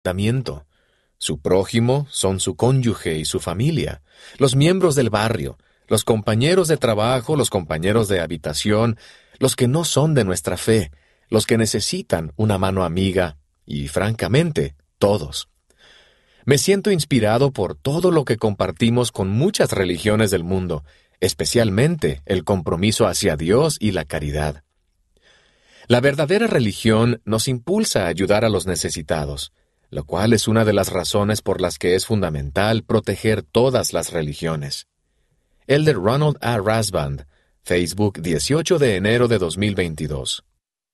mandamiento. Su prójimo son su cónyuge y su familia, los miembros del barrio, los compañeros de trabajo, los compañeros de habitación, los que no son de nuestra fe, los que necesitan una mano amiga y, francamente, todos. Me siento inspirado por todo lo que compartimos con muchas religiones del mundo, especialmente el compromiso hacia Dios y la caridad. La verdadera religión nos impulsa a ayudar a los necesitados, lo cual es una de las razones por las que es fundamental proteger todas las religiones. Elder Ronald A. Rasband, Facebook, 18 de enero de 2022.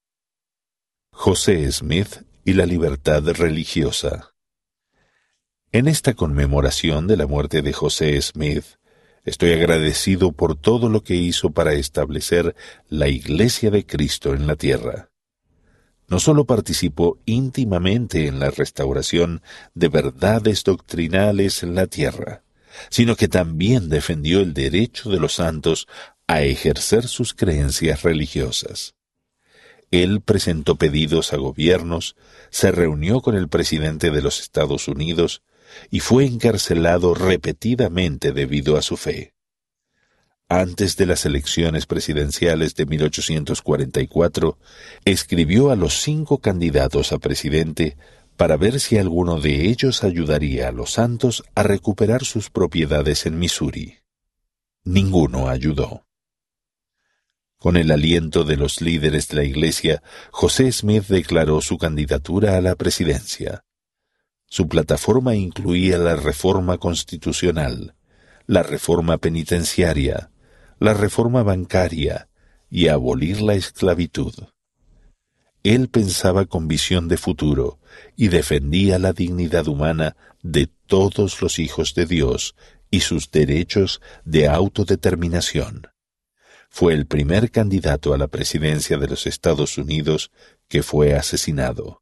José Smith y la libertad religiosa. En esta conmemoración de la muerte de José Smith, estoy agradecido por todo lo que hizo para establecer la Iglesia de Cristo en la tierra. No solo participó íntimamente en la restauración de verdades doctrinales en la tierra, sino que también defendió el derecho de los santos a ejercer sus creencias religiosas. Él presentó pedidos a gobiernos, se reunió con el presidente de los Estados Unidos y fue encarcelado repetidamente debido a su fe. Antes de las elecciones presidenciales de 1844, escribió a los 5 candidatos a presidente para ver si alguno de ellos ayudaría a los santos a recuperar sus propiedades en Missouri. Ninguno ayudó. Con el aliento de los líderes de la Iglesia, José Smith declaró su candidatura a la presidencia. Su plataforma incluía la reforma constitucional, la reforma penitenciaria, la reforma bancaria y abolir la esclavitud. Él pensaba con visión de futuro y defendía la dignidad humana de todos los hijos de Dios y sus derechos de autodeterminación. Fue el primer candidato a la presidencia de los Estados Unidos que fue asesinado.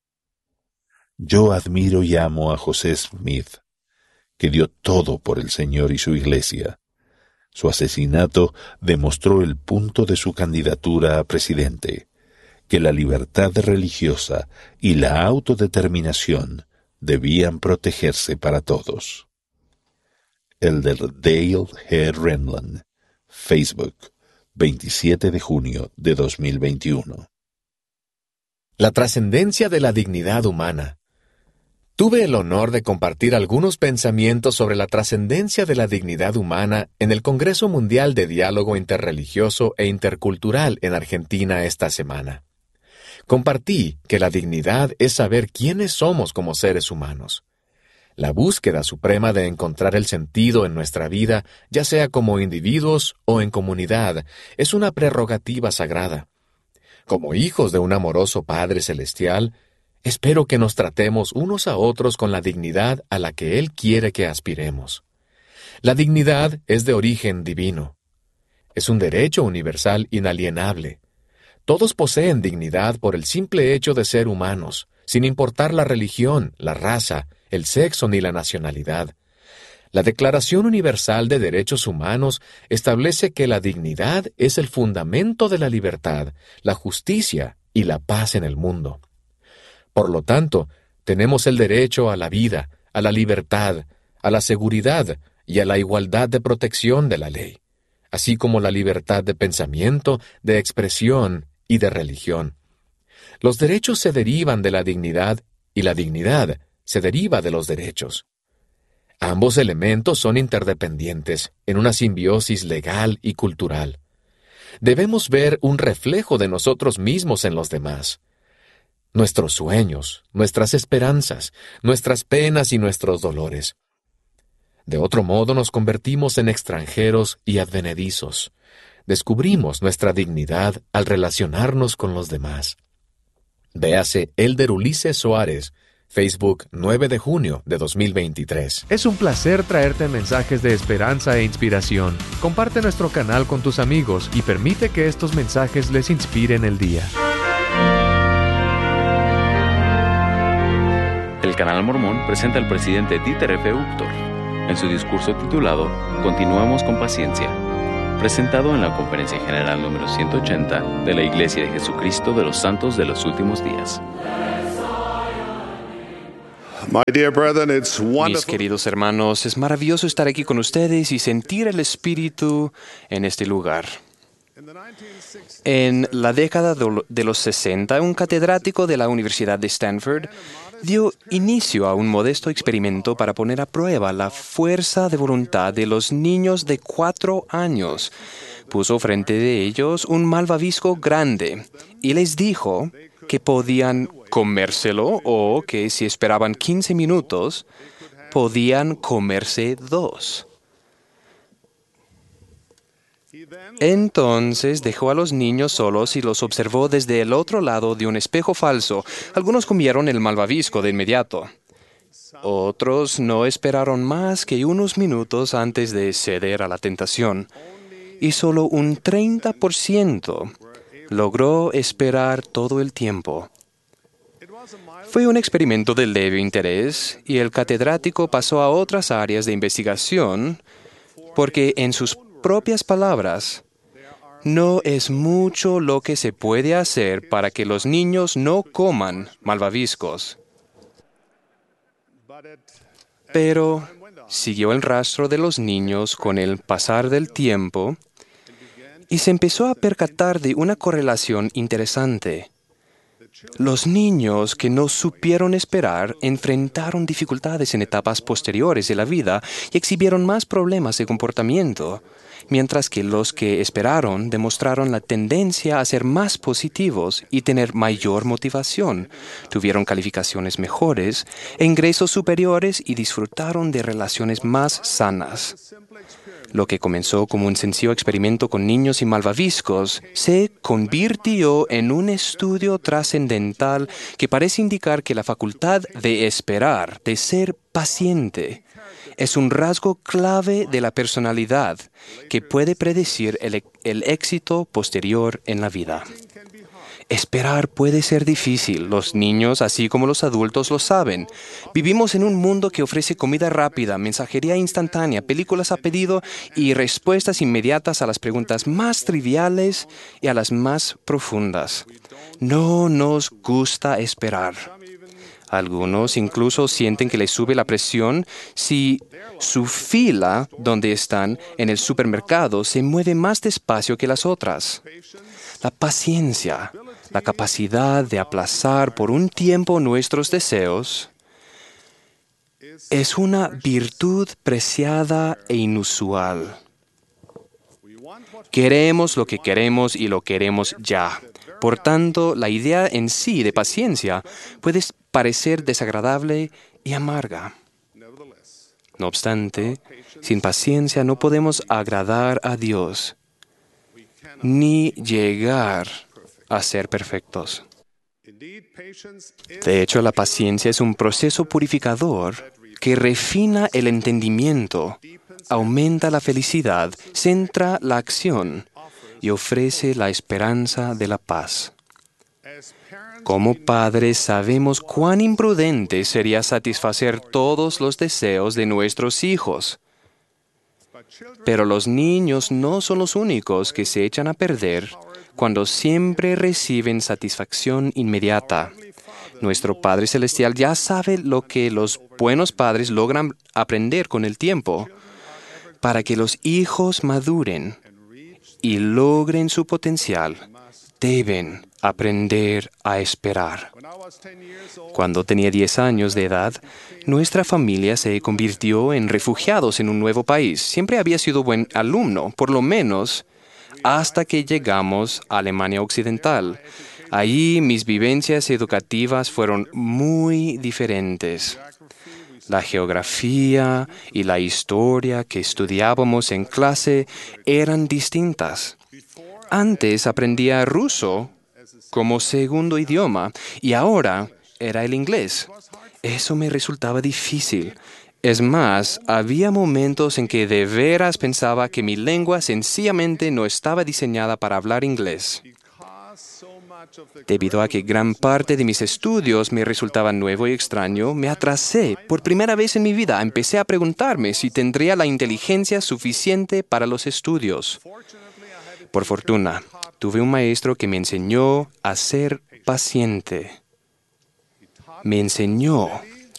Yo admiro y amo a José Smith, que dio todo por el Señor y su Iglesia. Su asesinato demostró el punto de su candidatura a presidente, que la libertad religiosa y la autodeterminación debían protegerse para todos. Elder Dale G. Renlund, Facebook, 27 de junio de 2021. La trascendencia de la dignidad humana. Tuve el honor de compartir algunos pensamientos sobre la trascendencia de la dignidad humana en el Congreso Mundial de Diálogo Interreligioso e Intercultural en Argentina esta semana. Compartí que la dignidad es saber quiénes somos como seres humanos. La búsqueda suprema de encontrar el sentido en nuestra vida, ya sea como individuos o en comunidad, es una prerrogativa sagrada. Como hijos de un amoroso Padre Celestial, espero que nos tratemos unos a otros con la dignidad a la que Él quiere que aspiremos. La dignidad es de origen divino. Es un derecho universal inalienable. Todos poseen dignidad por el simple hecho de ser humanos, sin importar la religión, la raza, el sexo ni la nacionalidad. La Declaración Universal de Derechos Humanos establece que la dignidad es el fundamento de la libertad, la justicia y la paz en el mundo. Por lo tanto, tenemos el derecho a la vida, a la libertad, a la seguridad y a la igualdad de protección de la ley, así como la libertad de pensamiento, de expresión y de religión. Los derechos se derivan de la dignidad y la dignidad se deriva de los derechos. Ambos elementos son interdependientes en una simbiosis legal y cultural. Debemos ver un reflejo de nosotros mismos en los demás. Nuestros sueños, nuestras esperanzas, nuestras penas y nuestros dolores. De otro modo nos convertimos en extranjeros y advenedizos. Descubrimos nuestra dignidad al relacionarnos con los demás. Véase Elder Ulises Soares, Facebook, 9 de junio de 2023. Es un placer traerte mensajes de esperanza e inspiración. Comparte nuestro canal con tus amigos y permite que estos mensajes les inspiren el día. El Canal Mormón presenta al presidente Dieter F. Uchtdorf en su discurso titulado Continuemos con paciencia, presentado en la Conferencia General número 180 de la Iglesia de Jesucristo de los Santos de los Últimos Días. My dear brethren, it's Mis wonderful. queridos hermanos, es maravilloso estar aquí con ustedes y sentir el Espíritu en este lugar. En la década de los 60, un catedrático de la Universidad de Stanford dio inicio a un modesto experimento para poner a prueba la fuerza de voluntad de los niños de 4 años. Puso frente de ellos un malvavisco grande y les dijo que podían comérselo o que si esperaban 15 minutos, podían comerse 2. Entonces dejó a los niños solos y los observó desde el otro lado de un espejo falso. Algunos comieron el malvavisco de inmediato. Otros no esperaron más que unos minutos antes de ceder a la tentación. Y solo un 30% logró esperar todo el tiempo. Fue un experimento de leve interés y el catedrático pasó a otras áreas de investigación porque, en sus propias palabras, no es mucho lo que se puede hacer para que los niños no coman malvaviscos. Pero siguió el rastro de los niños con el pasar del tiempo y se empezó a percatar de una correlación interesante. Los niños que no supieron esperar enfrentaron dificultades en etapas posteriores de la vida y exhibieron más problemas de comportamiento, mientras que los que esperaron demostraron la tendencia a ser más positivos y tener mayor motivación, tuvieron calificaciones mejores, ingresos superiores y disfrutaron de relaciones más sanas. Lo que comenzó como un sencillo experimento con niños y malvaviscos se convirtió en un estudio trascendental que parece indicar que la facultad de esperar, de ser paciente, es un rasgo clave de la personalidad que puede predecir el éxito posterior en la vida. Esperar puede ser difícil. Los niños, así como los adultos, lo saben. Vivimos en un mundo que ofrece comida rápida, mensajería instantánea, películas a pedido y respuestas inmediatas a las preguntas más triviales y a las más profundas. No nos gusta esperar. Algunos incluso sienten que les sube la presión si su fila donde están en el supermercado se mueve más despacio que las otras. La paciencia, la capacidad de aplazar por un tiempo nuestros deseos, es una virtud preciada e inusual. Queremos lo que queremos y lo queremos ya. Por tanto, la idea en sí de paciencia puede parecer desagradable y amarga. No obstante, sin paciencia no podemos agradar a Dios ni llegar a ser perfectos. De hecho, la paciencia es un proceso purificador que refina el entendimiento, aumenta la felicidad, centra la acción y ofrece la esperanza de la paz. Como padres sabemos cuán imprudente sería satisfacer todos los deseos de nuestros hijos. Pero los niños no son los únicos que se echan a perder cuando siempre reciben satisfacción inmediata. Nuestro Padre Celestial ya sabe lo que los buenos padres logran aprender con el tiempo. Para que los hijos maduren y logren su potencial, deben aprender a esperar. Cuando tenía 10 años de edad, nuestra familia se convirtió en refugiados en un nuevo país. Siempre había sido buen alumno, por lo menos hasta que llegamos a Alemania Occidental. Allí mis vivencias educativas fueron muy diferentes. La geografía y la historia que estudiábamos en clase eran distintas. Antes aprendía ruso como segundo idioma y ahora era el inglés. Eso me resultaba difícil. Es más, había momentos en que de veras pensaba que mi lengua sencillamente no estaba diseñada para hablar inglés. Debido a que gran parte de mis estudios me resultaba nuevo y extraño, me atrasé. Por primera vez en mi vida empecé a preguntarme si tendría la inteligencia suficiente para los estudios. Por fortuna, tuve un maestro que me enseñó a ser paciente. Me enseñó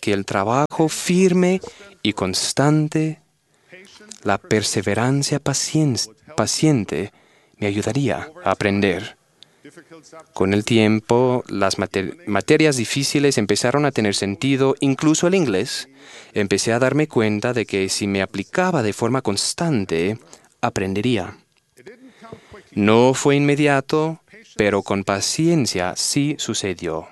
que el trabajo firme y constante, la perseverancia paciente, me ayudaría a aprender. Con el tiempo, las materias difíciles empezaron a tener sentido, incluso el inglés. Empecé a darme cuenta de que si me aplicaba de forma constante, aprendería. No fue inmediato, pero con paciencia sí sucedió.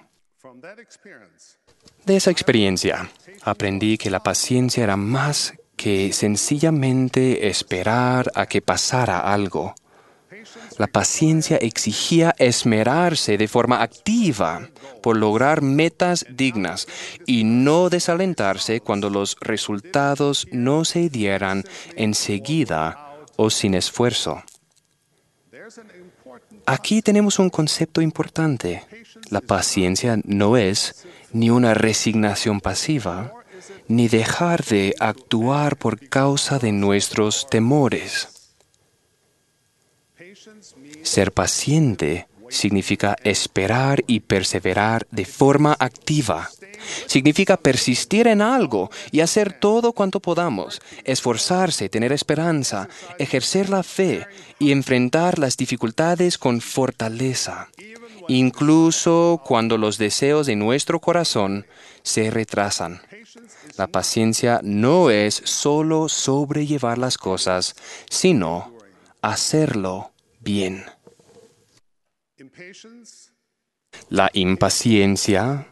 De esa experiencia, aprendí que la paciencia era más que sencillamente esperar a que pasara algo. La paciencia exigía esmerarse de forma activa por lograr metas dignas y no desalentarse cuando los resultados no se dieran enseguida o sin esfuerzo. Aquí tenemos un concepto importante. La paciencia no es ni una resignación pasiva, ni dejar de actuar por causa de nuestros temores. Ser paciente significa esperar y perseverar de forma activa. Significa persistir en algo y hacer todo cuanto podamos, esforzarse, tener esperanza, ejercer la fe y enfrentar las dificultades con fortaleza, incluso cuando los deseos de nuestro corazón se retrasan. La paciencia no es solo sobrellevar las cosas, sino hacerlo bien. La impaciencia,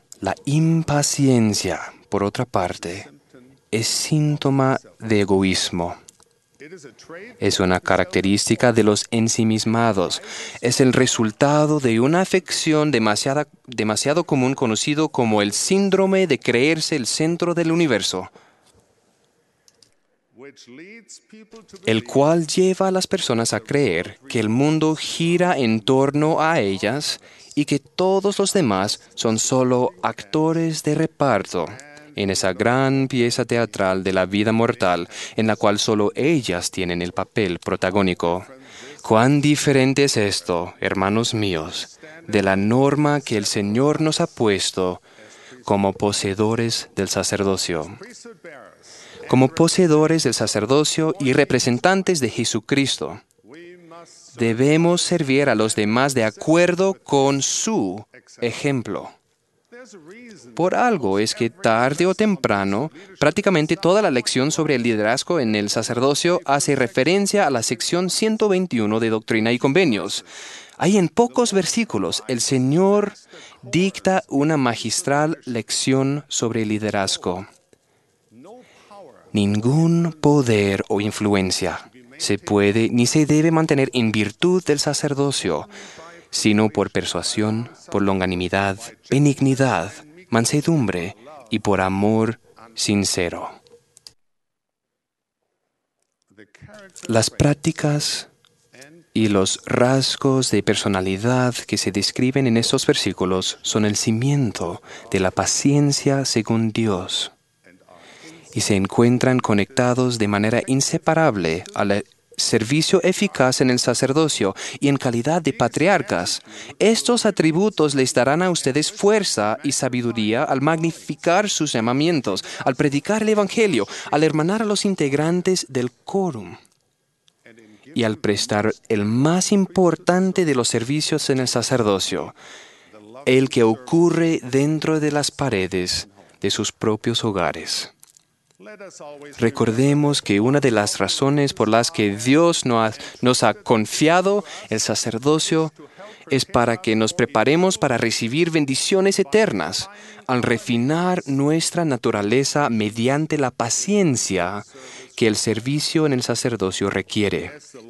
por otra parte, es síntoma de egoísmo. Es una característica de los ensimismados. Es el resultado de una afección demasiado común conocido como el síndrome de creerse el centro del universo, el cual lleva a las personas a creer que el mundo gira en torno a ellas y que todos los demás son solo actores de reparto en esa gran pieza teatral de la vida mortal en la cual solo ellas tienen el papel protagónico. ¿Cuán diferente es esto, hermanos míos, de la norma que el Señor nos ha puesto como poseedores del sacerdocio? Como poseedores del sacerdocio y representantes de Jesucristo, debemos servir a los demás de acuerdo con su ejemplo. Por algo es que tarde o temprano, prácticamente toda la lección sobre el liderazgo en el sacerdocio hace referencia a la sección 121 de Doctrina y Convenios. Ahí en pocos versículos, el Señor dicta una magistral lección sobre el liderazgo. Ningún poder o influencia se puede ni se debe mantener en virtud del sacerdocio, sino por persuasión, por longanimidad, benignidad, mansedumbre y por amor sincero. Las prácticas y los rasgos de personalidad que se describen en estos versículos son el cimiento de la paciencia según Dios y se encuentran conectados de manera inseparable al servicio eficaz en el sacerdocio y en calidad de patriarcas. Estos atributos les darán a ustedes fuerza y sabiduría al magnificar sus llamamientos, al predicar el Evangelio, al hermanar a los integrantes del quórum y al prestar el más importante de los servicios en el sacerdocio, el que ocurre dentro de las paredes de sus propios hogares. Recordemos que una de las razones por las que Dios nos ha confiado el sacerdocio es para que nos preparemos para recibir bendiciones eternas al refinar nuestra naturaleza mediante la paciencia que el servicio en el sacerdocio requiere.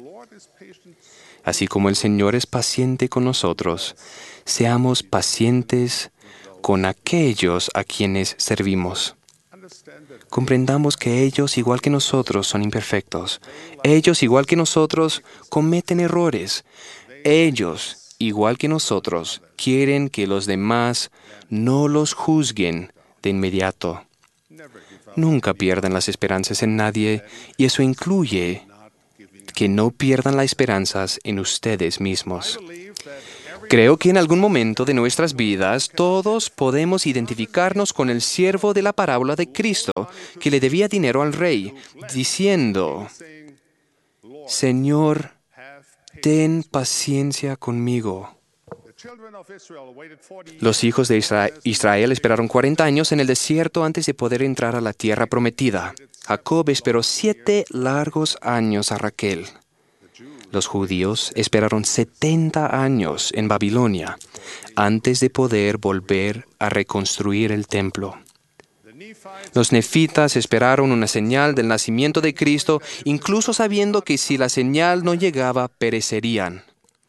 Así como el Señor es paciente con nosotros, seamos pacientes con aquellos a quienes servimos. Comprendamos que ellos, igual que nosotros, son imperfectos. Ellos, igual que nosotros, cometen errores. Ellos, igual que nosotros, quieren que los demás no los juzguen de inmediato. Nunca pierdan las esperanzas en nadie, y eso incluye que no pierdan las esperanzas en ustedes mismos. Creo que en algún momento de nuestras vidas todos podemos identificarnos con el siervo de la parábola de Cristo que le debía dinero al rey, diciendo, Señor, ten paciencia conmigo. Los hijos de Israel esperaron 40 años en el desierto antes de poder entrar a la tierra prometida. Jacob esperó 7 largos años a Raquel. Los judíos esperaron 70 años en Babilonia antes de poder volver a reconstruir el templo. Los nefitas esperaron una señal del nacimiento de Cristo, incluso sabiendo que si la señal no llegaba, perecerían.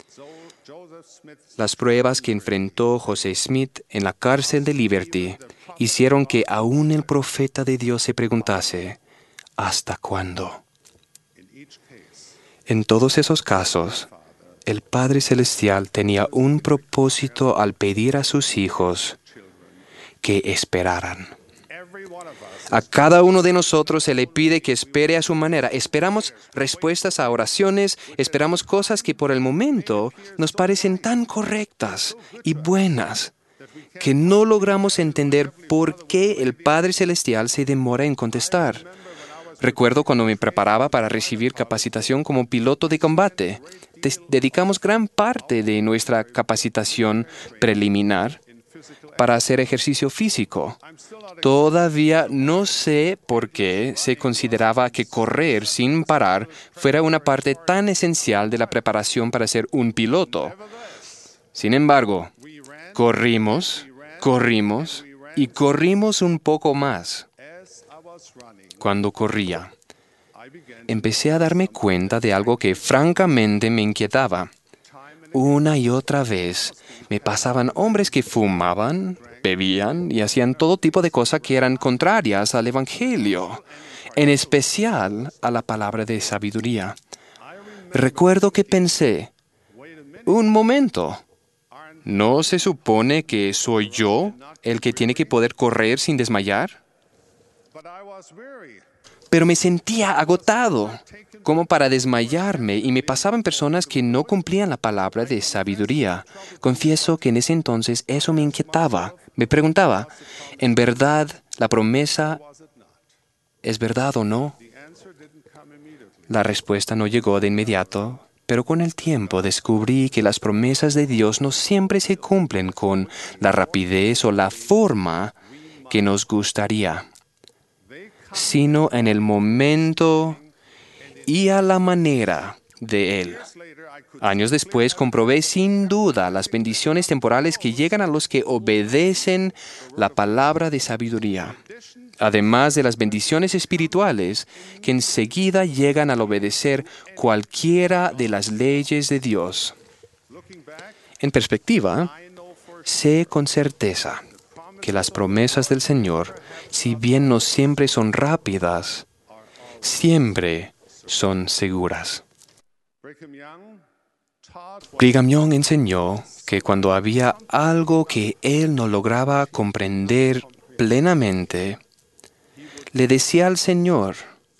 Las pruebas que enfrentó José Smith en la cárcel de Liberty hicieron que aún el profeta de Dios se preguntase, ¿hasta cuándo? En todos esos casos, el Padre Celestial tenía un propósito al pedir a sus hijos que esperaran. A cada uno de nosotros se le pide que espere a su manera. Esperamos respuestas a oraciones, esperamos cosas que por el momento nos parecen tan correctas y buenas que no logramos entender por qué el Padre Celestial se demora en contestar. Recuerdo cuando me preparaba para recibir capacitación como piloto de combate. Dedicamos gran parte de nuestra capacitación preliminar para hacer ejercicio físico. Todavía no sé por qué se consideraba que correr sin parar fuera una parte tan esencial de la preparación para ser un piloto. Sin embargo, corrimos y corrimos un poco más. Cuando corría, empecé a darme cuenta de algo que francamente me inquietaba. Una y otra vez me pasaban hombres que fumaban, bebían y hacían todo tipo de cosas que eran contrarias al Evangelio, en especial a la palabra de sabiduría. Recuerdo que pensé, un momento, ¿no se supone que soy yo el que tiene que poder correr sin desmayar? Pero me sentía agotado, como para desmayarme, y me pasaban personas que no cumplían la palabra de sabiduría. Confieso que en ese entonces eso me inquietaba. Me preguntaba, ¿en verdad la promesa es verdad o no? La respuesta no llegó de inmediato, pero con el tiempo descubrí que las promesas de Dios no siempre se cumplen con la rapidez o la forma que nos gustaría, sino en el momento y a la manera de Él. Años después comprobé sin duda las bendiciones temporales que llegan a los que obedecen la palabra de sabiduría, además de las bendiciones espirituales que enseguida llegan al obedecer cualquiera de las leyes de Dios. En perspectiva, sé con certeza que las promesas del Señor, si bien no siempre son rápidas, siempre son seguras. Brigham Young enseñó que cuando había algo que él no lograba comprender plenamente, le decía al Señor,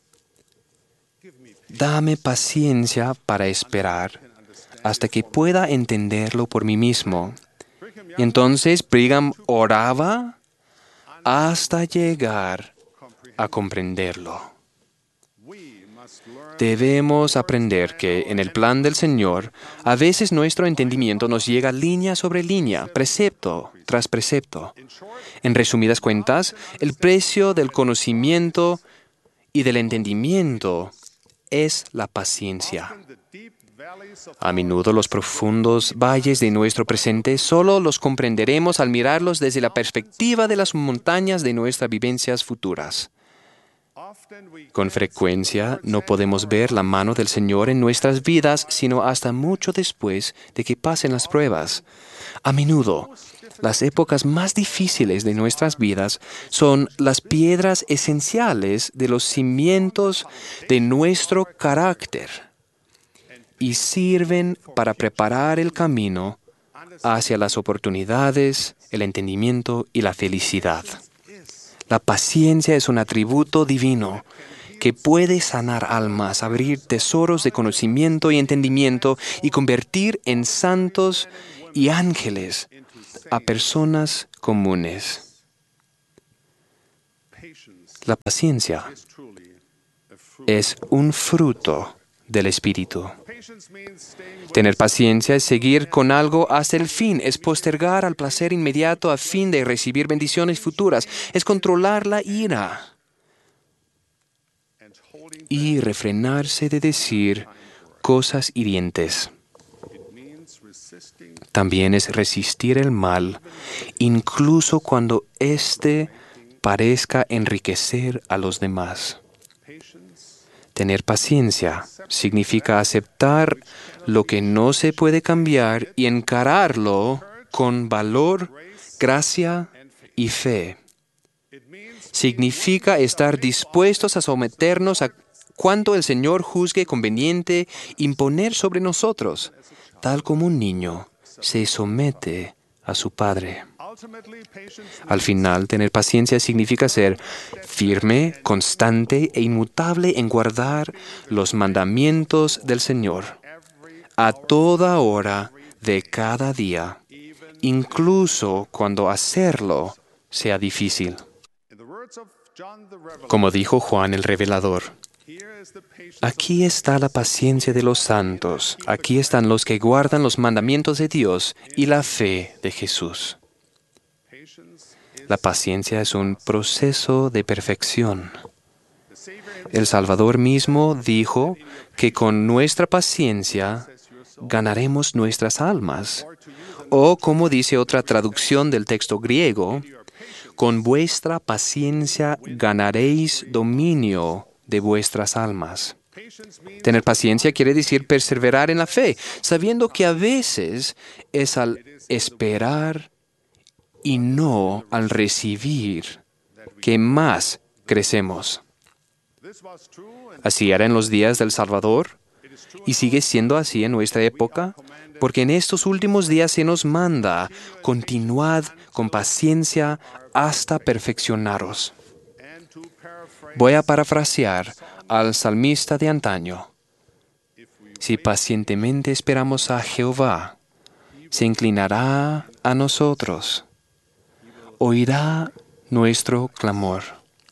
dame paciencia para esperar hasta que pueda entenderlo por mí mismo. Y entonces Brigham oraba hasta llegar a comprenderlo. Debemos aprender que en el plan del Señor, a veces nuestro entendimiento nos llega línea sobre línea, precepto tras precepto. En resumidas cuentas, el precio del conocimiento y del entendimiento es la paciencia. A menudo los profundos valles de nuestro presente solo los comprenderemos al mirarlos desde la perspectiva de las montañas de nuestras vivencias futuras. Con frecuencia no podemos ver la mano del Señor en nuestras vidas sino hasta mucho después de que pasen las pruebas. A menudo, las épocas más difíciles de nuestras vidas son las piedras esenciales de los cimientos de nuestro carácter y sirven para preparar el camino hacia las oportunidades, el entendimiento y la felicidad. La paciencia es un atributo divino que puede sanar almas, abrir tesoros de conocimiento y entendimiento y convertir en santos y ángeles a personas comunes. La paciencia es un fruto del Espíritu. Tener paciencia es seguir con algo hasta el fin, es postergar al placer inmediato a fin de recibir bendiciones futuras, es controlar la ira y refrenarse de decir cosas hirientes. También es resistir el mal, incluso cuando éste parezca enriquecer a los demás. Tener paciencia significa aceptar lo que no se puede cambiar y encararlo con valor, gracia y fe. Significa estar dispuestos a someternos a cuanto el Señor juzgue conveniente imponer sobre nosotros, tal como un niño se somete a su padre. Al final, tener paciencia significa ser firme, constante e inmutable en guardar los mandamientos del Señor a toda hora de cada día, incluso cuando hacerlo sea difícil. Como dijo Juan el Revelador, aquí está la paciencia de los santos, aquí están los que guardan los mandamientos de Dios y la fe de Jesús. La paciencia es un proceso de perfección. El Salvador mismo dijo que con nuestra paciencia ganaremos nuestras almas. O, como dice otra traducción del texto griego, con vuestra paciencia ganaréis dominio de vuestras almas. Tener paciencia quiere decir perseverar en la fe, sabiendo que a veces es al esperar y no al recibir que más crecemos. Así era en los días del Salvador y sigue siendo así en nuestra época, porque en estos últimos días se nos manda, continuad con paciencia hasta perfeccionaros. Voy a parafrasear al salmista de antaño. Si pacientemente esperamos a Jehová, se inclinará a nosotros, oirá nuestro clamor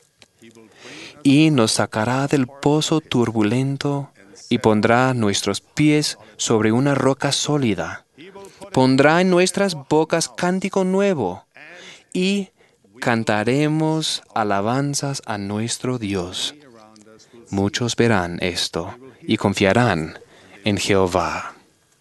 y nos sacará del pozo turbulento y pondrá nuestros pies sobre una roca sólida. Pondrá en nuestras bocas cántico nuevo y cantaremos alabanzas a nuestro Dios. Muchos verán esto y confiarán en Jehová.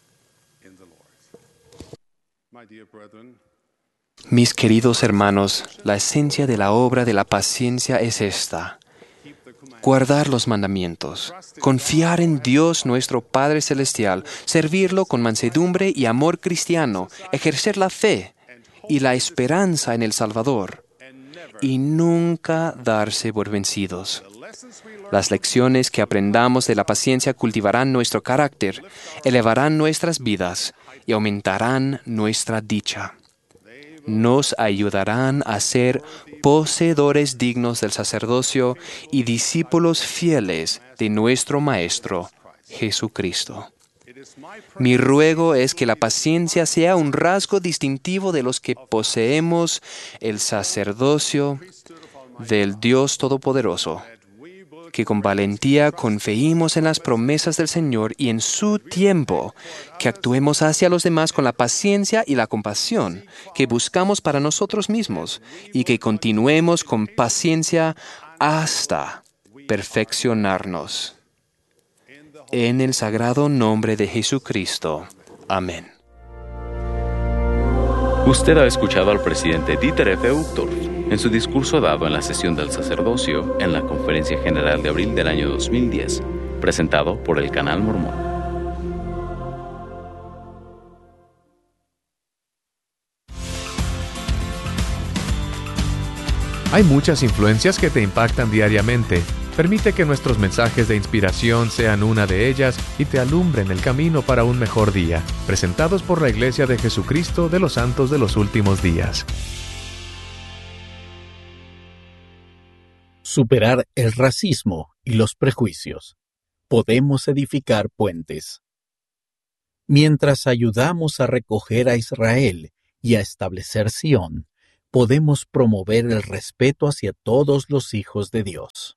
Mis queridos hermanos, la esencia de la obra de la paciencia es esta: guardar los mandamientos, confiar en Dios nuestro Padre Celestial, servirlo con mansedumbre y amor cristiano, ejercer la fe y la esperanza en el Salvador, y nunca darse por vencidos. Las lecciones que aprendamos de la paciencia cultivarán nuestro carácter, elevarán nuestras vidas y aumentarán nuestra dicha. Nos ayudarán a ser poseedores dignos del sacerdocio y discípulos fieles de nuestro Maestro, Jesucristo. Mi ruego es que la paciencia sea un rasgo distintivo de los que poseemos el sacerdocio del Dios Todopoderoso, que con valentía confiemos en las promesas del Señor y en su tiempo, que actuemos hacia los demás con la paciencia y la compasión que buscamos para nosotros mismos y que continuemos con paciencia hasta perfeccionarnos. En el sagrado nombre de Jesucristo. Amén. Usted ha escuchado al presidente Dieter F. Uchtdorf en su discurso dado en la sesión del sacerdocio en la Conferencia General de abril del año 2010, presentado por el Canal Mormón. Hay muchas influencias que te impactan diariamente. Permite que nuestros mensajes de inspiración sean una de ellas y te alumbren el camino para un mejor día. Presentados por la Iglesia de Jesucristo de los Santos de los Últimos Días. Superar el racismo y los prejuicios. Podemos edificar puentes. Mientras ayudamos a recoger a Israel y a establecer Sión, podemos promover el respeto hacia todos los hijos de Dios.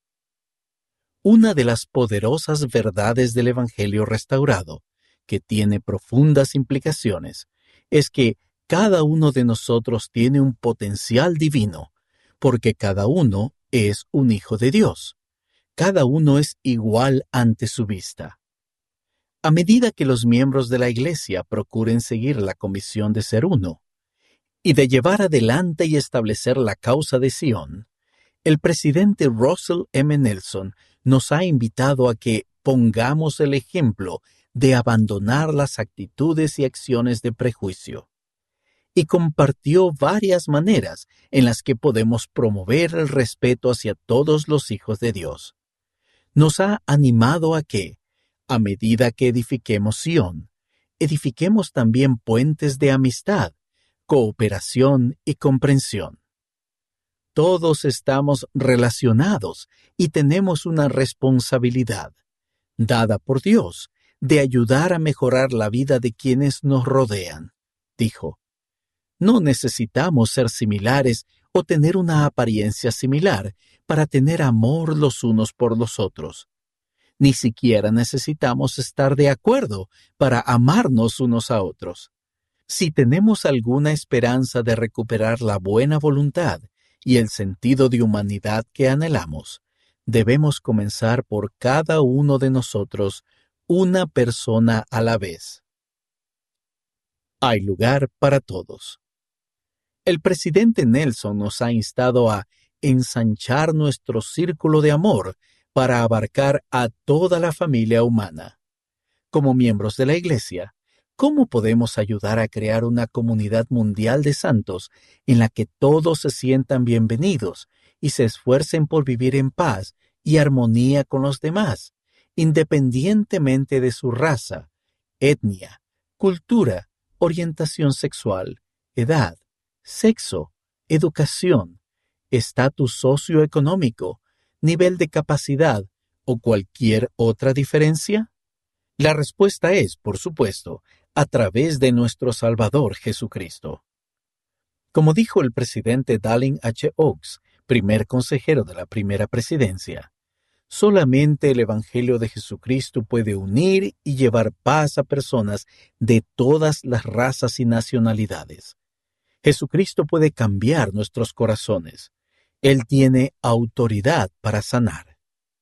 Una de las poderosas verdades del Evangelio restaurado, que tiene profundas implicaciones, es que cada uno de nosotros tiene un potencial divino, porque cada uno es un hijo de Dios. Cada uno es igual ante su vista. A medida que los miembros de la Iglesia procuren seguir la comisión de ser uno y de llevar adelante y establecer la causa de Sión, el presidente Russell M. Nelson nos ha invitado a que pongamos el ejemplo de abandonar las actitudes y acciones de prejuicio, y compartió varias maneras en las que podemos promover el respeto hacia todos los hijos de Dios. Nos ha animado a que, a medida que edifiquemos Sión, edifiquemos también puentes de amistad, cooperación y comprensión. Todos estamos relacionados y tenemos una responsabilidad, dada por Dios, de ayudar a mejorar la vida de quienes nos rodean, dijo. No necesitamos ser similares o tener una apariencia similar para tener amor los unos por los otros. Ni siquiera necesitamos estar de acuerdo para amarnos unos a otros. Si tenemos alguna esperanza de recuperar la buena voluntad y el sentido de humanidad que anhelamos, debemos comenzar por cada uno de nosotros, una persona a la vez. Hay lugar para todos. El presidente Nelson nos ha instado a ensanchar nuestro círculo de amor para abarcar a toda la familia humana. Como miembros de la Iglesia, ¿cómo podemos ayudar a crear una comunidad mundial de santos en la que todos se sientan bienvenidos y se esfuercen por vivir en paz y armonía con los demás, independientemente de su raza, etnia, cultura, orientación sexual, edad, sexo, educación, estatus socioeconómico, nivel de capacidad o cualquier otra diferencia? La respuesta es, por supuesto, a través de nuestro Salvador Jesucristo. Como dijo el presidente Dallin H. Oaks, primer consejero de la primera presidencia, solamente el Evangelio de Jesucristo puede unir y llevar paz a personas de todas las razas y nacionalidades. Jesucristo puede cambiar nuestros corazones. Él tiene autoridad para sanar.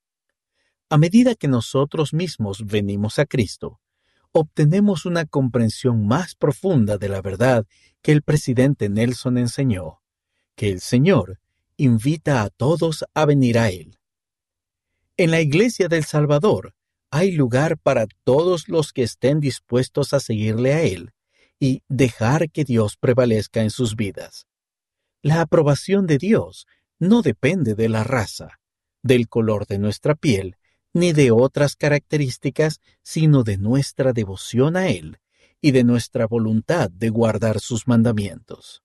A medida que nosotros mismos venimos a Cristo, obtenemos una comprensión más profunda de la verdad que el presidente Nelson enseñó, que el Señor invita a todos a venir a Él. En la Iglesia del Salvador hay lugar para todos los que estén dispuestos a seguirle a Él y dejar que Dios prevalezca en sus vidas. La aprobación de Dios no depende de la raza, del color de nuestra piel, ni de otras características, sino de nuestra devoción a Él y de nuestra voluntad de guardar sus mandamientos.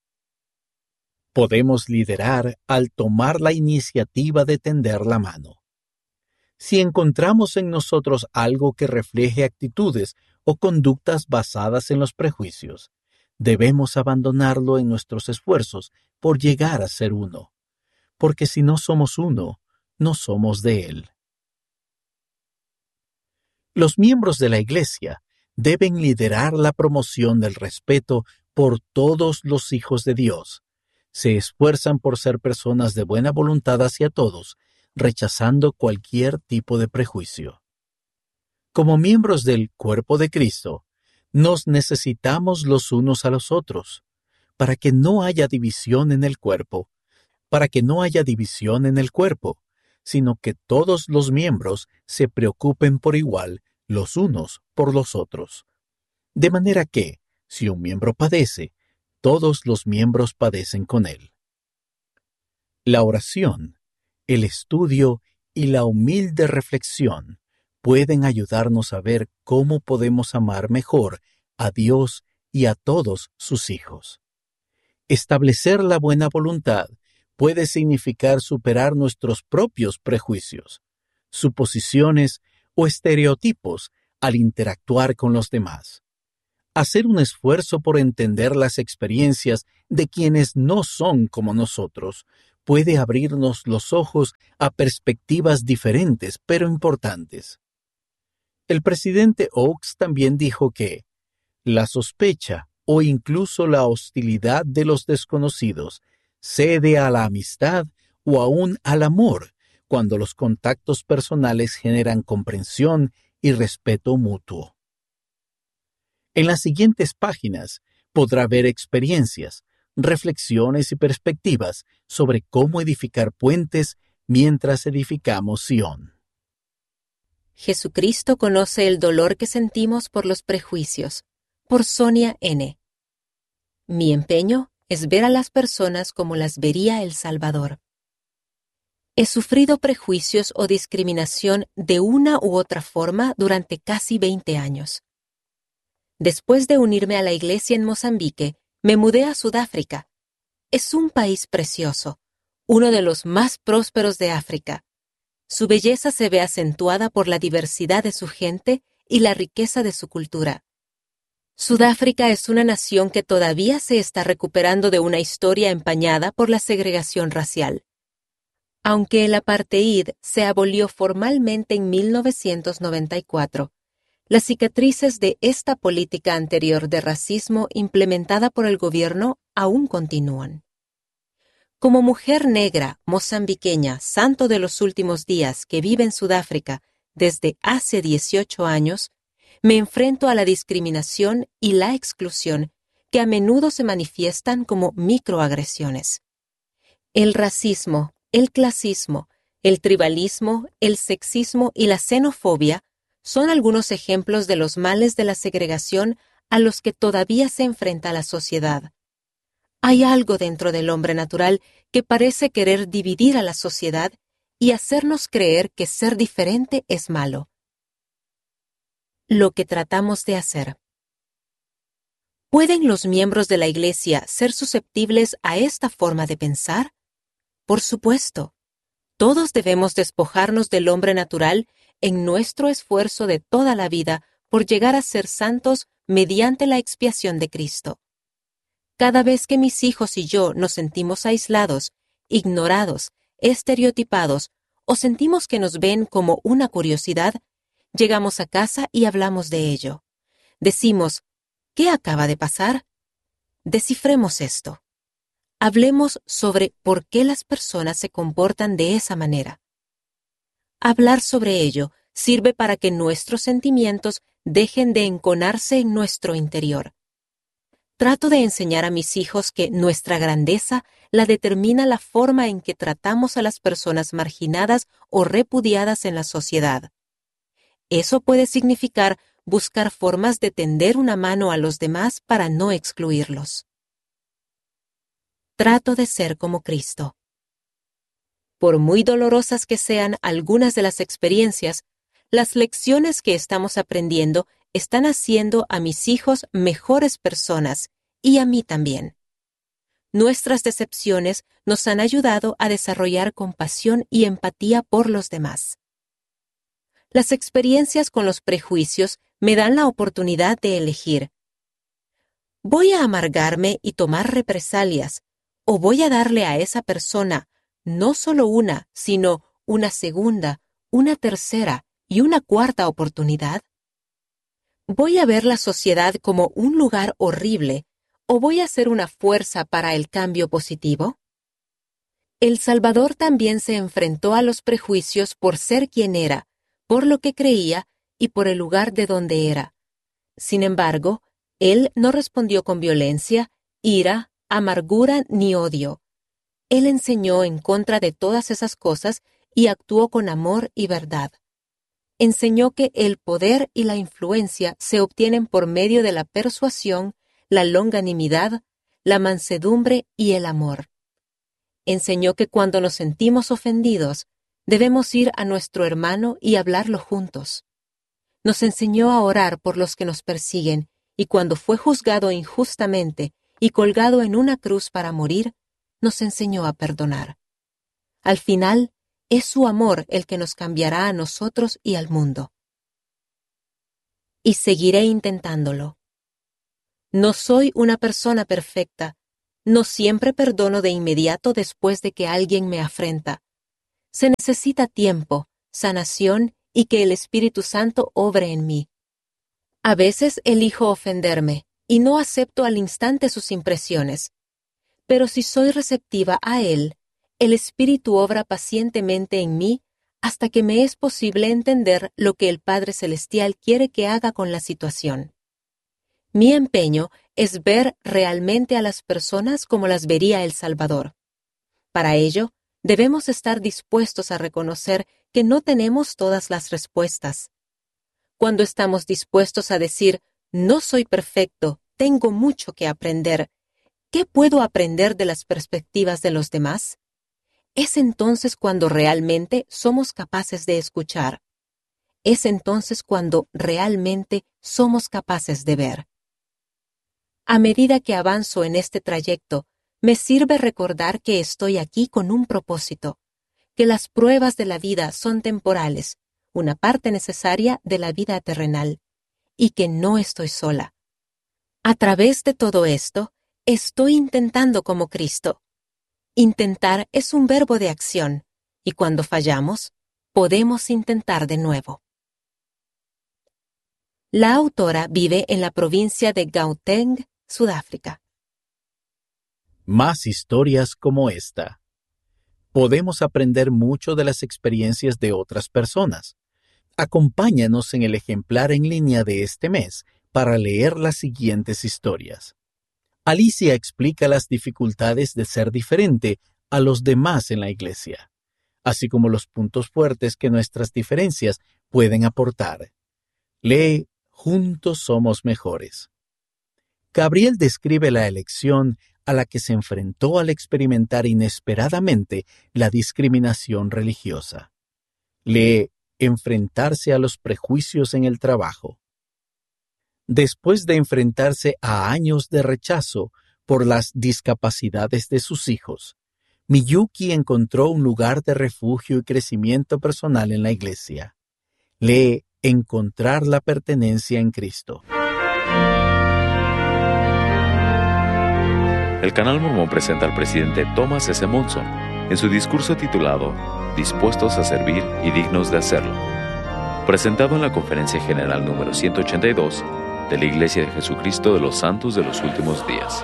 Podemos liderar al tomar la iniciativa de tender la mano. Si encontramos en nosotros algo que refleje actitudes o conductas basadas en los prejuicios, debemos abandonarlo en nuestros esfuerzos por llegar a ser uno, porque si no somos uno, no somos de Él. Los miembros de la Iglesia deben liderar la promoción del respeto por todos los hijos de Dios. Se esfuerzan por ser personas de buena voluntad hacia todos, rechazando cualquier tipo de prejuicio. Como miembros del cuerpo de Cristo, nos necesitamos los unos a los otros, para que no haya división en el cuerpo, sino que todos los miembros se preocupen por igual los unos por los otros. De manera que, si un miembro padece, todos los miembros padecen con él. La oración, el estudio y la humilde reflexión pueden ayudarnos a ver cómo podemos amar mejor a Dios y a todos sus hijos. Establecer la buena voluntad puede significar superar nuestros propios prejuicios, suposiciones o estereotipos al interactuar con los demás. Hacer un esfuerzo por entender las experiencias de quienes no son como nosotros puede abrirnos los ojos a perspectivas diferentes pero importantes. El presidente Oaks también dijo que la sospecha o incluso la hostilidad de los desconocidos cede a la amistad o aún al amor cuando los contactos personales generan comprensión y respeto mutuo. En las siguientes páginas podrá ver experiencias, reflexiones y perspectivas sobre cómo edificar puentes mientras edificamos Sion. Jesucristo conoce el dolor que sentimos por los prejuicios. Por Sonia N. Mi empeño es ver a las personas como las vería el Salvador. He sufrido prejuicios o discriminación de una u otra forma durante casi 20 años. Después de unirme a la iglesia en Mozambique, me mudé a Sudáfrica. Es un país precioso, uno de los más prósperos de África. Su belleza se ve acentuada por la diversidad de su gente y la riqueza de su cultura. Sudáfrica es una nación que todavía se está recuperando de una historia empañada por la segregación racial. Aunque el apartheid se abolió formalmente en 1994, las cicatrices de esta política anterior de racismo implementada por el gobierno aún continúan. Como mujer negra, mozambiqueña, santo de los últimos días que vive en Sudáfrica desde hace 18 años, me enfrento a la discriminación y la exclusión que a menudo se manifiestan como microagresiones. El racismo, el clasismo, el tribalismo, el sexismo y la xenofobia son algunos ejemplos de los males de la segregación a los que todavía se enfrenta la sociedad. Hay algo dentro del hombre natural que parece querer dividir a la sociedad y hacernos creer que ser diferente es malo. Lo que tratamos de hacer. ¿Pueden los miembros de la Iglesia ser susceptibles a esta forma de pensar? Por supuesto. Todos debemos despojarnos del hombre natural en nuestro esfuerzo de toda la vida por llegar a ser santos mediante la expiación de Cristo. Cada vez que mis hijos y yo nos sentimos aislados, ignorados, estereotipados o sentimos que nos ven como una curiosidad, llegamos a casa y hablamos de ello. Decimos, ¿qué acaba de pasar? Descifremos esto. Hablemos sobre por qué las personas se comportan de esa manera. Hablar sobre ello sirve para que nuestros sentimientos dejen de enconarse en nuestro interior. Trato de enseñar a mis hijos que nuestra grandeza la determina la forma en que tratamos a las personas marginadas o repudiadas en la sociedad. Eso puede significar buscar formas de tender una mano a los demás para no excluirlos. Trato de ser como Cristo. Por muy dolorosas que sean algunas de las experiencias, las lecciones que estamos aprendiendo están haciendo a mis hijos mejores personas y a mí también. Nuestras decepciones nos han ayudado a desarrollar compasión y empatía por los demás. Las experiencias con los prejuicios me dan la oportunidad de elegir. ¿Voy a amargarme y tomar represalias? ¿O voy a darle a esa persona no solo una, sino una segunda, una tercera y una cuarta oportunidad? ¿Voy a ver la sociedad como un lugar horrible o voy a ser una fuerza para el cambio positivo? El Salvador también se enfrentó a los prejuicios por ser quien era, por lo que creía y por el lugar de donde era. Sin embargo, Él no respondió con violencia, ira, amargura ni odio. Él enseñó en contra de todas esas cosas y actuó con amor y verdad. Enseñó que el poder y la influencia se obtienen por medio de la persuasión, la longanimidad, la mansedumbre y el amor. Enseñó que cuando nos sentimos ofendidos, debemos ir a nuestro hermano y hablarlo juntos. Nos enseñó a orar por los que nos persiguen y cuando fue juzgado injustamente y colgado en una cruz para morir, nos enseñó a perdonar. Al final, es su amor el que nos cambiará a nosotros y al mundo. y seguiré intentándolo. No soy una persona perfecta. No siempre perdono de inmediato después de que alguien me afrenta. Se necesita tiempo, sanación y que el Espíritu Santo obre en mí. A veces elijo ofenderme y no acepto al instante sus impresiones. Pero si soy receptiva a Él, el Espíritu obra pacientemente en mí hasta que me es posible entender lo que el Padre Celestial quiere que haga con la situación. Mi empeño es ver realmente a las personas como las vería el Salvador. Para ello, debemos estar dispuestos a reconocer que no tenemos todas las respuestas. Cuando estamos dispuestos a decir, no soy perfecto, tengo mucho que aprender, ¿qué puedo aprender de las perspectivas de los demás? Es entonces cuando realmente somos capaces de escuchar. Es entonces cuando realmente somos capaces de ver. A medida que avanzo en este trayecto, me sirve recordar que estoy aquí con un propósito, que las pruebas de la vida son temporales, una parte necesaria de la vida terrenal, y que no estoy sola. A través de todo esto, estoy intentando como Cristo. Intentar es un verbo de acción, y cuando fallamos, podemos intentar de nuevo. La autora vive en la provincia de Gauteng, Sudáfrica. Más historias como esta. Podemos aprender mucho de las experiencias de otras personas. Acompáñanos en el ejemplar en línea de este mes para leer las siguientes historias. Alicia explica las dificultades de ser diferente a los demás en la iglesia, así como los puntos fuertes que nuestras diferencias pueden aportar. Lee Juntos somos mejores. Gabriel describe la elección a la que se enfrentó al experimentar inesperadamente la discriminación religiosa. Lee Enfrentarse a los prejuicios en el trabajo. Después de enfrentarse a años de rechazo por las discapacidades de sus hijos, Miyuki encontró un lugar de refugio y crecimiento personal en la iglesia. Lee Encontrar la pertenencia en Cristo. El Canal Mormón presenta al presidente Thomas S. Monson en su discurso titulado Dispuestos a servir y dignos de hacerlo, presentado en la Conferencia General número 182 de la Iglesia de Jesucristo de los Santos de los Últimos Días.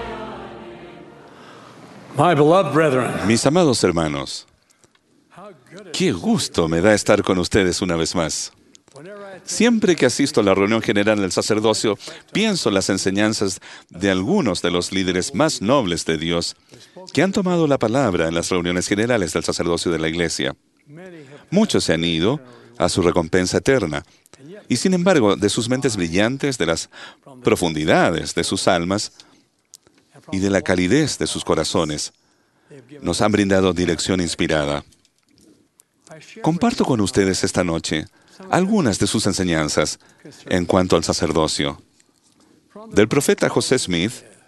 Mis amados hermanos, qué gusto me da estar con ustedes una vez más. Siempre que asisto a la reunión general del sacerdocio, pienso en las enseñanzas de algunos de los líderes más nobles de Dios que han tomado la palabra en las reuniones generales del sacerdocio de la Iglesia. Muchos se han ido a su recompensa eterna, y sin embargo, de sus mentes brillantes, de las profundidades de sus almas y de la calidez de sus corazones, nos han brindado dirección inspirada. Comparto con ustedes esta noche algunas de sus enseñanzas en cuanto al sacerdocio. Del profeta José Smith,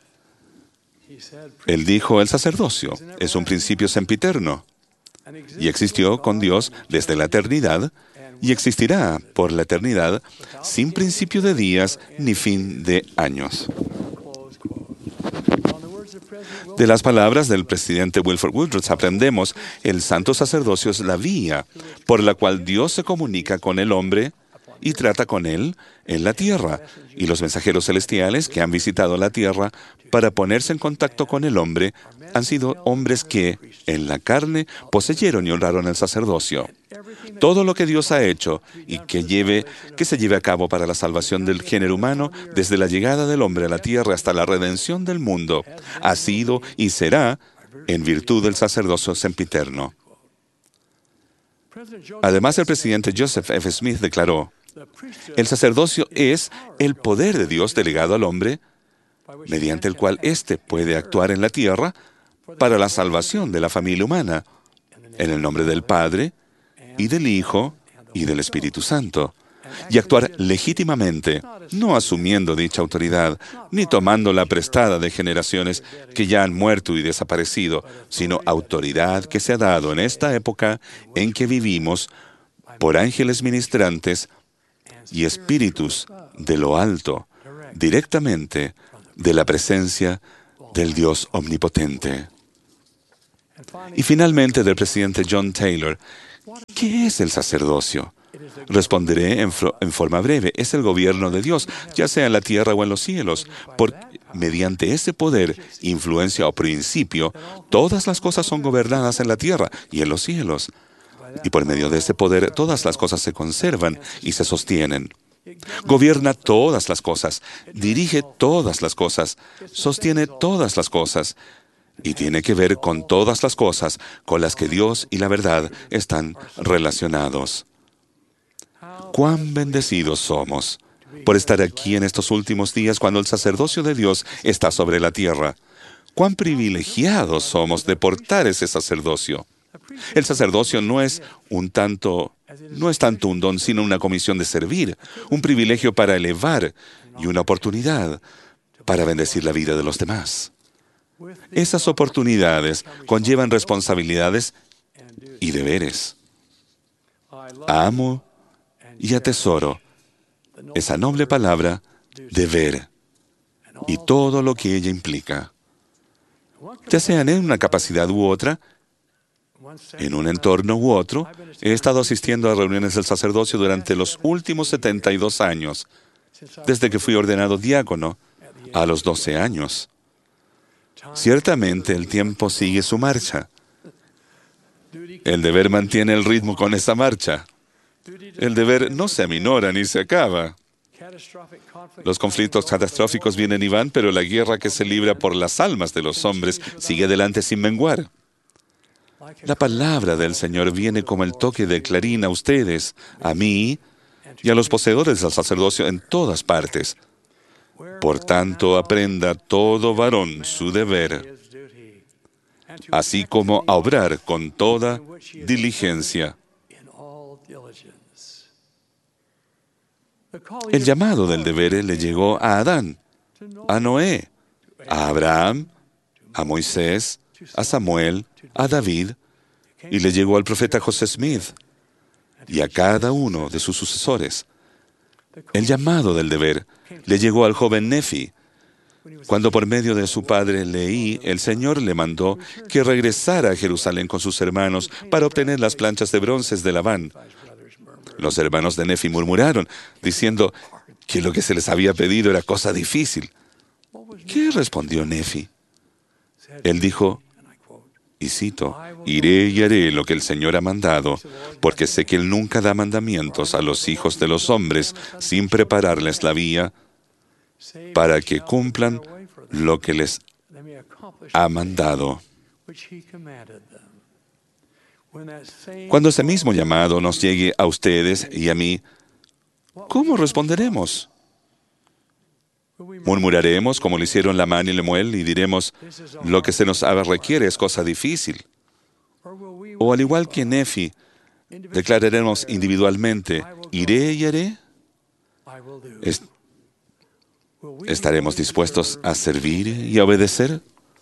él dijo, el sacerdocio es un principio sempiterno y existió con Dios desde la eternidad y existirá por la eternidad sin principio de días ni fin de años. De las palabras del presidente Wilford Woodruff aprendemos, el santo sacerdocio es la vía por la cual Dios se comunica con el hombre y trata con él en la tierra, y los mensajeros celestiales que han visitado la tierra para ponerse en contacto con el hombre han sido hombres que, en la carne, poseyeron y honraron el sacerdocio. Todo lo que Dios ha hecho y que se lleve a cabo para la salvación del género humano, desde la llegada del hombre a la tierra hasta la redención del mundo, ha sido y será en virtud del sacerdocio sempiterno. Además, el presidente Joseph F. Smith declaró, el sacerdocio es el poder de Dios delegado al hombre, mediante el cual éste puede actuar en la tierra para la salvación de la familia humana, en el nombre del Padre, y del Hijo, y del Espíritu Santo, y actuar legítimamente, no asumiendo dicha autoridad, ni tomándola prestada de generaciones que ya han muerto y desaparecido, sino autoridad que se ha dado en esta época en que vivimos por ángeles ministrantes y espíritus de lo alto, directamente de la presencia del Dios omnipotente. Y finalmente del presidente John Taylor, ¿qué es el sacerdocio? Responderé en forma breve. Es el gobierno de Dios, ya sea en la tierra o en los cielos. Mediante ese poder, influencia o principio, todas las cosas son gobernadas en la tierra y en los cielos. Y por medio de ese poder, todas las cosas se conservan y se sostienen. Gobierna todas las cosas, dirige todas las cosas, sostiene todas las cosas, y tiene que ver con todas las cosas con las que Dios y la verdad están relacionados. ¡Cuán bendecidos somos por estar aquí en estos últimos días cuando el sacerdocio de Dios está sobre la tierra! ¡Cuán privilegiados somos de portar ese sacerdocio! El sacerdocio no es tanto un don, sino una comisión de servir, un privilegio para elevar y una oportunidad para bendecir la vida de los demás. Esas oportunidades conllevan responsabilidades y deberes. Amo y atesoro esa noble palabra, deber, y todo lo que ella implica. Ya sean en una capacidad u otra, en un entorno u otro, he estado asistiendo a reuniones del sacerdocio durante los últimos 72 años, desde que fui ordenado diácono a los 12 años. Ciertamente el tiempo sigue su marcha. El deber mantiene el ritmo con esa marcha. El deber no se aminora ni se acaba. Los conflictos catastróficos vienen y van, pero la guerra que se libra por las almas de los hombres sigue adelante sin menguar. La palabra del Señor viene como el toque de clarín a ustedes, a mí y a los poseedores del sacerdocio en todas partes. Por tanto, aprenda todo varón su deber, así como a obrar con toda diligencia. El llamado del deber le llegó a Adán, a Noé, a Abraham, a Moisés, a Samuel, a David, y le llegó al profeta José Smith y a cada uno de sus sucesores. El llamado del deber le llegó al joven Nefi. Cuando por medio de su padre Leí, el Señor le mandó que regresara a Jerusalén con sus hermanos para obtener las planchas de bronce de Labán. Los hermanos de Nefi murmuraron, diciendo que lo que se les había pedido era cosa difícil. ¿Qué respondió Nefi? Él dijo, y cito, «Iré y haré lo que el Señor ha mandado, porque sé que Él nunca da mandamientos a los hijos de los hombres sin prepararles la vía para que cumplan lo que les ha mandado». Cuando ese mismo llamado nos llegue a ustedes y a mí, ¿cómo responderemos? ¿Murmuraremos como lo hicieron Lamán y Lemuel y diremos, lo que se nos requiere es cosa difícil? O al igual que Nefi, declararemos individualmente, ¿iré y haré? ¿Estaremos dispuestos a servir y a obedecer?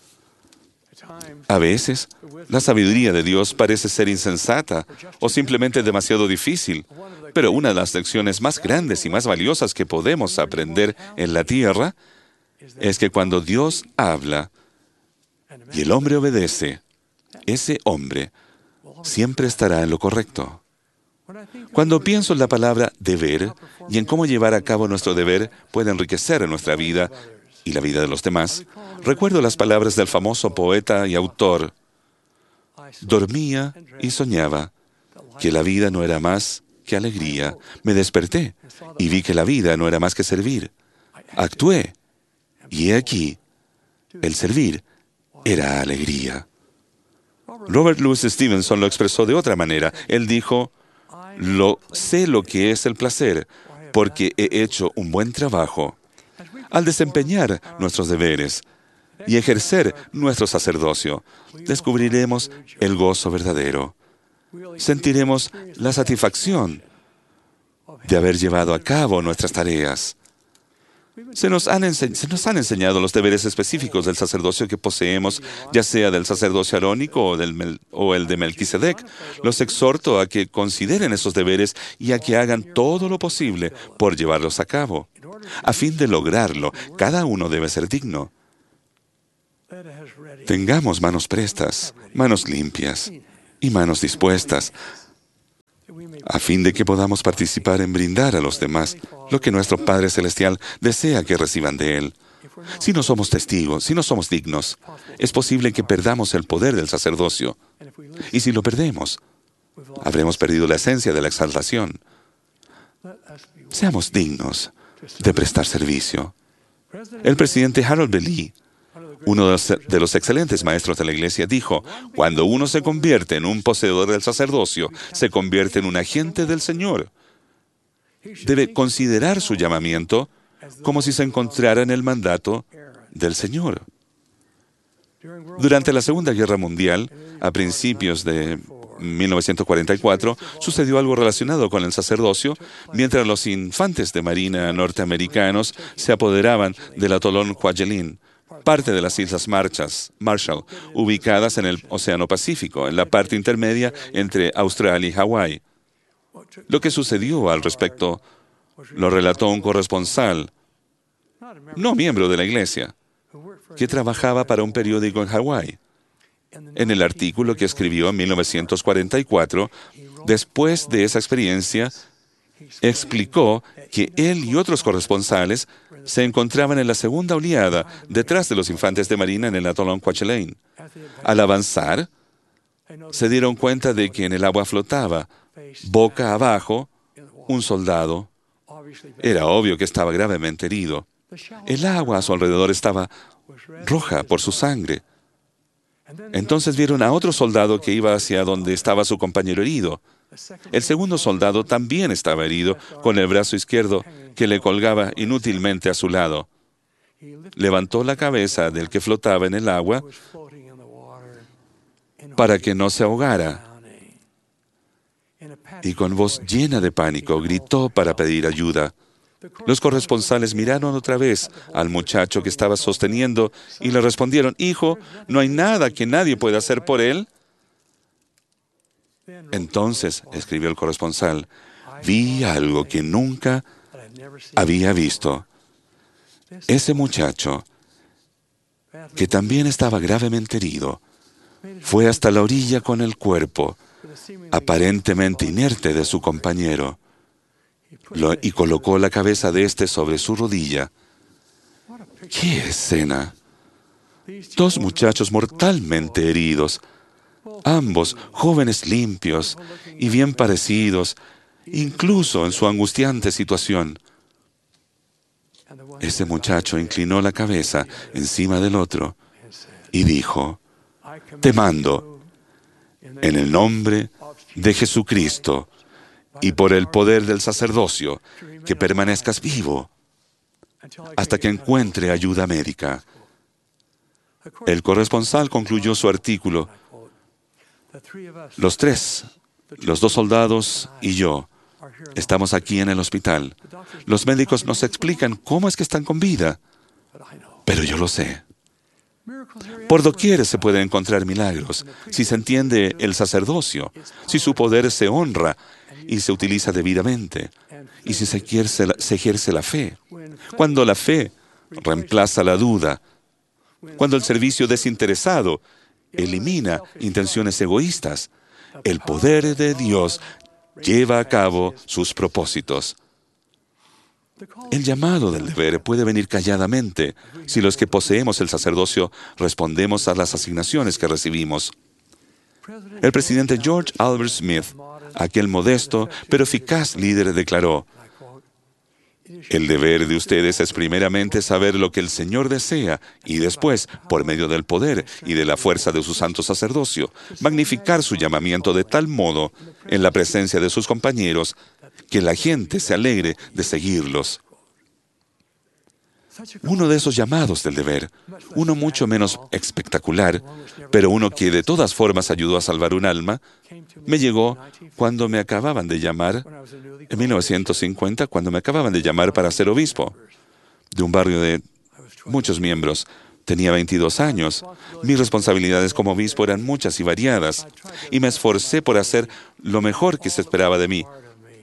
A veces, la sabiduría de Dios parece ser insensata o simplemente demasiado difícil, pero una de las lecciones más grandes y más valiosas que podemos aprender en la tierra es que cuando Dios habla y el hombre obedece, ese hombre siempre estará en lo correcto. Cuando pienso en la palabra deber y en cómo llevar a cabo nuestro deber puede enriquecer nuestra vida y la vida de los demás, recuerdo las palabras del famoso poeta y autor. Dormía y soñaba que la vida no era más que alegría. Me desperté y vi que la vida no era más que servir. Actué y he aquí, el servir era alegría. Robert Louis Stevenson lo expresó de otra manera. Él dijo, sé lo que es el placer, porque he hecho un buen trabajo. Al desempeñar nuestros deberes y ejercer nuestro sacerdocio, descubriremos el gozo verdadero. Sentiremos la satisfacción de haber llevado a cabo nuestras tareas. Se nos han enseñado los deberes específicos del sacerdocio que poseemos, ya sea del sacerdocio arónico o el de Melquisedec. Los exhorto a que consideren esos deberes y a que hagan todo lo posible por llevarlos a cabo. A fin de lograrlo, cada uno debe ser digno. Tengamos manos prestas, manos limpias y manos dispuestas, a fin de que podamos participar en brindar a los demás lo que nuestro Padre Celestial desea que reciban de Él. Si no somos testigos, si no somos dignos, es posible que perdamos el poder del sacerdocio. Y si lo perdemos, habremos perdido la esencia de la exaltación. Seamos dignos de prestar servicio. El presidente Harold B. Lee, uno de los excelentes maestros de la Iglesia, dijo: cuando uno se convierte en un poseedor del sacerdocio, se convierte en un agente del Señor. Debe considerar su llamamiento como si se encontrara en el mandato del Señor. Durante la Segunda Guerra Mundial, a principios de 1944, sucedió algo relacionado con el sacerdocio, mientras los infantes de marina norteamericanos se apoderaban del atolón Kwajalein, parte de las Islas Marshall, ubicadas en el Océano Pacífico, en la parte intermedia entre Australia y Hawái. Lo que sucedió al respecto lo relató un corresponsal, no miembro de la Iglesia, que trabajaba para un periódico en Hawái. En el artículo que escribió en 1944, después de esa experiencia, explicó que él y otros corresponsales se encontraban en la segunda oleada detrás de los infantes de marina en el atolón Kwajalein. Al avanzar, se dieron cuenta de que en el agua flotaba, boca abajo, un soldado. Era obvio que estaba gravemente herido. El agua a su alrededor estaba roja por su sangre. Entonces vieron a otro soldado que iba hacia donde estaba su compañero herido. El segundo soldado también estaba herido, con el brazo izquierdo que le colgaba inútilmente a su lado. Levantó la cabeza del que flotaba en el agua para que no se ahogara, y con voz llena de pánico gritó para pedir ayuda. Los corresponsales miraron otra vez al muchacho que estaba sosteniendo y le respondieron: «Hijo, ¿no hay nada que nadie pueda hacer por él?» Entonces, escribió el corresponsal, vi algo que nunca había visto. Ese muchacho, que también estaba gravemente herido, fue hasta la orilla con el cuerpo, aparentemente inerte, de su compañero, y colocó la cabeza de éste sobre su rodilla. ¡Qué escena! Dos muchachos mortalmente heridos, ambos jóvenes limpios y bien parecidos, incluso en su angustiante situación. Ese muchacho inclinó la cabeza encima del otro y dijo: «Te mando, en el nombre de Jesucristo y por el poder del sacerdocio, que permanezcas vivo hasta que encuentre ayuda médica». El corresponsal concluyó su artículo: «Los tres, los dos soldados y yo, estamos aquí en el hospital. Los médicos nos explican cómo es que están con vida, pero yo lo sé. Por doquier se pueden encontrar milagros si se entiende el sacerdocio, si su poder se honra y se utiliza debidamente, y si se ejerce la fe. Cuando la fe reemplaza la duda, cuando el servicio desinteresado elimina intenciones egoístas, el poder de Dios lleva a cabo sus propósitos». El llamado del deber puede venir calladamente si los que poseemos el sacerdocio respondemos a las asignaciones que recibimos. El presidente George Albert Smith, aquel modesto pero eficaz líder, declaró: «El deber de ustedes es primeramente saber lo que el Señor desea y después, por medio del poder y de la fuerza de su santo sacerdocio, magnificar su llamamiento de tal modo en la presencia de sus compañeros que la gente se alegre de seguirlos». Uno de esos llamados del deber, uno mucho menos espectacular, pero uno que de todas formas ayudó a salvar un alma, me llegó cuando me acababan de llamar, en 1950, cuando me acababan de llamar para ser obispo. de un barrio de muchos miembros. Tenía 22 años. Mis responsabilidades como obispo eran muchas y variadas, y me esforcé por hacer lo mejor que se esperaba de mí.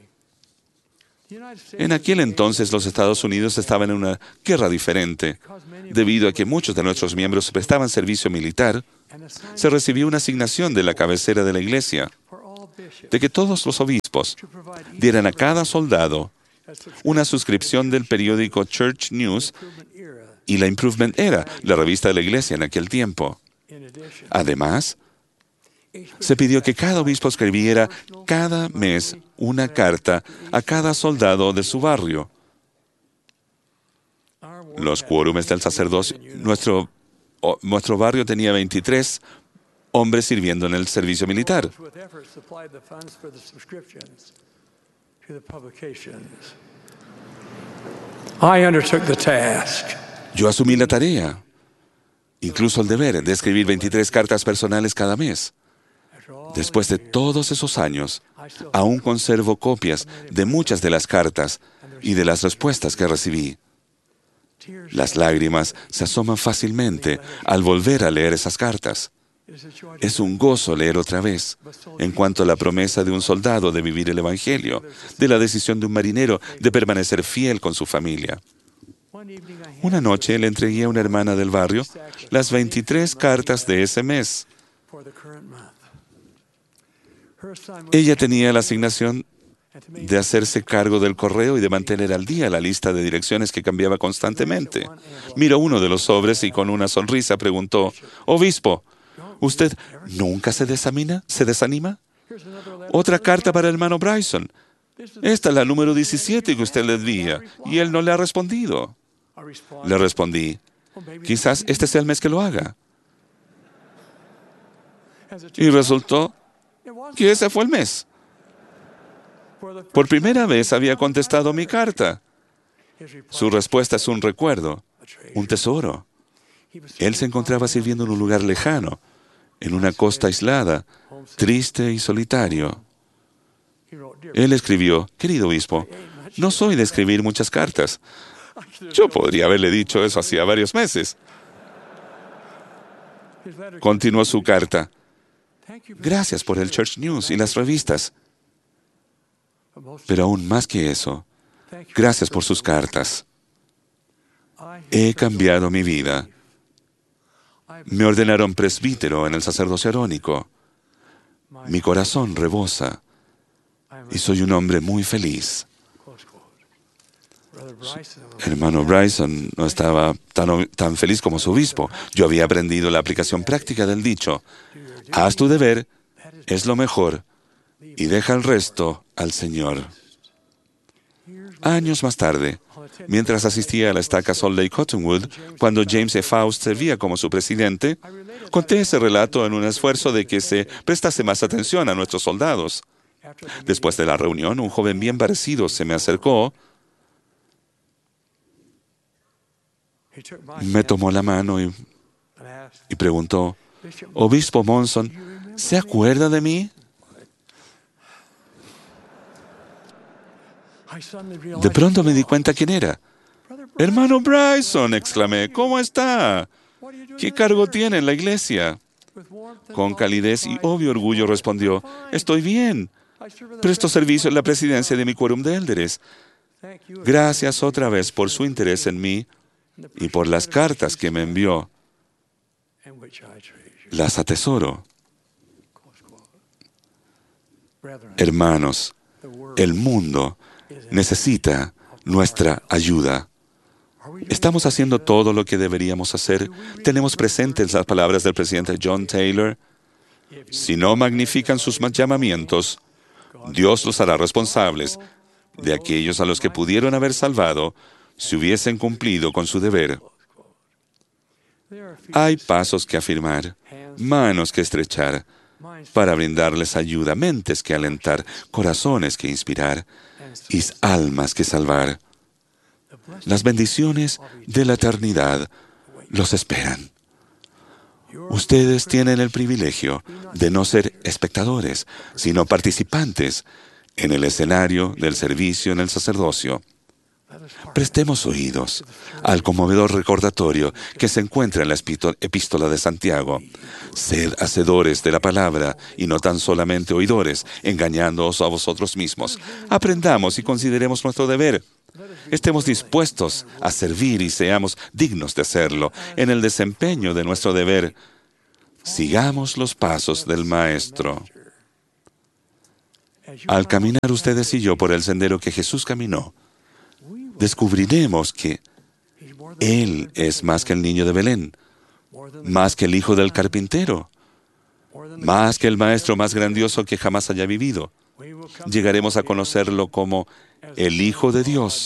En aquel entonces los Estados Unidos estaban en una guerra diferente. Debido a que muchos de nuestros miembros prestaban servicio militar, se recibió una asignación de la cabecera de la iglesia de que todos los obispos dieran a cada soldado una suscripción del periódico Church News y la Improvement Era, la revista de la iglesia en aquel tiempo. Además, se pidió que cada obispo escribiera cada mes una carta a cada soldado de su barrio. Los quórumes del sacerdocio. Nuestro barrio tenía 23 hombres sirviendo en el servicio militar. Yo asumí la tarea, incluso el deber, de escribir 23 cartas personales cada mes. Después de todos esos años, aún conservo copias de muchas de las cartas y de las respuestas que recibí. Las lágrimas se asoman fácilmente al volver a leer esas cartas. Es un gozo leer otra vez en cuanto a la promesa de un soldado de vivir el Evangelio, de la decisión de un marinero de permanecer fiel con su familia. Una noche le entregué a una hermana del barrio las 23 cartas de ese mes. Ella tenía la asignación de hacerse cargo del correo y de mantener al día la lista de direcciones que cambiaba constantemente. Miró uno de los sobres y con una sonrisa preguntó: «Obispo, ¿usted nunca se desanima? Otra carta para el hermano Bryson. Esta es la número 17 que usted le envía y él no le ha respondido». Le respondí: «Quizás este sea el mes que lo haga». Y resultó que ese fue el mes. Por primera vez había contestado mi carta. Su respuesta es un recuerdo, un tesoro. Él se encontraba sirviendo en un lugar lejano, en una costa aislada, triste y solitario. Él escribió: «Querido obispo, no soy de escribir muchas cartas». Yo podría haberle dicho eso hacía varios meses. Continuó su carta: «Gracias por el Church News y las revistas. Pero aún más que eso, gracias por sus cartas. He cambiado mi vida. Me ordenaron presbítero en el sacerdocio arónico. Mi corazón rebosa y soy un hombre muy feliz». Hermano Bryson no estaba tan feliz como su obispo. Yo había aprendido la aplicación práctica del dicho: «Haz tu deber, es lo mejor, y deja el resto al Señor». Años más tarde, mientras asistía a la estaca Salt Lake Cottonwood, cuando James E. Faust servía como su presidente, conté ese relato en un esfuerzo de que se prestase más atención a nuestros soldados. Después de la reunión, un joven bien parecido se me acercó, me tomó la mano y preguntó: «Obispo Monson, ¿se acuerda de mí?». De pronto me di cuenta quién era. «Hermano Bryson», exclamé, «¿cómo está? ¿Qué cargo tiene en la iglesia?». Con calidez y obvio orgullo respondió: «Estoy bien. Presto servicio en la presidencia de mi quórum de élderes. Gracias otra vez por su interés en mí y por las cartas que me envió. Las atesoro». Hermanos, el mundo necesita nuestra ayuda. ¿Estamos haciendo todo lo que deberíamos hacer? ¿Tenemos presentes las palabras del presidente John Taylor? Si no magnifican sus llamamientos, Dios los hará responsables de aquellos a los que pudieron haber salvado si hubiesen cumplido con su deber. Hay pasos que afirmar, manos que estrechar, para brindarles ayuda, mentes que alentar, corazones que inspirar y almas que salvar. Las bendiciones de la eternidad los esperan. Ustedes tienen el privilegio de no ser espectadores, sino participantes en el escenario del servicio en el sacerdocio. Prestemos oídos al conmovedor recordatorio que se encuentra en la epístola de Santiago. Sed hacedores de la palabra y no tan solamente oidores, engañándoos a vosotros mismos. Aprendamos y consideremos nuestro deber. Estemos dispuestos a servir y seamos dignos de hacerlo. En el desempeño de nuestro deber, sigamos los pasos del Maestro. Al caminar ustedes y yo por el sendero que Jesús caminó, descubriremos que Él es más que el niño de Belén, más que el hijo del carpintero, más que el maestro más grandioso que jamás haya vivido. Llegaremos a conocerlo como el Hijo de Dios,